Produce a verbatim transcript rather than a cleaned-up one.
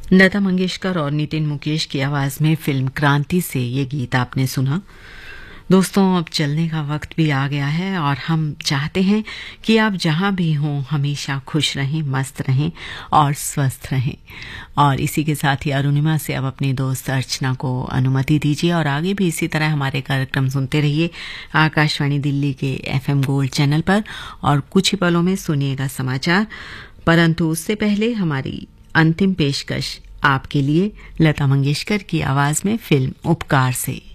लता मंगेशकर और नितिन मुकेश की आवाज में फिल्म क्रांति से ये गीत आपने सुना। दोस्तों, अब चलने का वक्त भी आ गया है और हम चाहते हैं कि आप जहां भी हों हमेशा खुश रहें, मस्त रहें और स्वस्थ रहें। और इसी के साथ ही अरुणिमा से अब अपनी दोस्त अर्चना को अनुमति दीजिए और आगे भी इसी तरह हमारे कार्यक्रम सुनते रहिए आकाशवाणी दिल्ली के एफएम गोल्ड चैनल पर और कुछ ही पलों में सुनिएगा समाचार। परंतु उससे पहले हमारी अंतिम पेशकश आपके लिए लता मंगेशकर की आवाज में फिल्म उपकार से।